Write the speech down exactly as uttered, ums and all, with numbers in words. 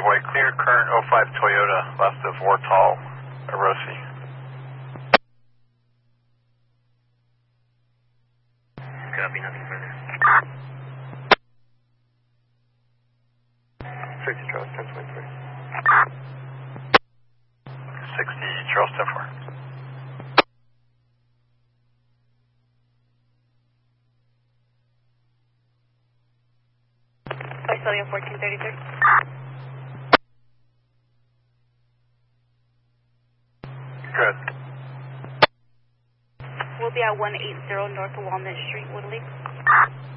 driveway, clear current oh five Toyota, left of Wartall, Arosi. Copy, nothing further. sixty Charles, ten twenty-three. sixty Charles, ten four. Visalia fourteen thirty-three. Good. We'll be at one eighty North Walnut Street, Woodley.